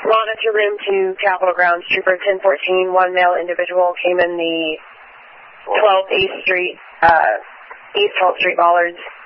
Monitor room 2, Capitol Grounds, Trooper 1014, one male individual came in the 12th East Street, East 12th Street Bollards.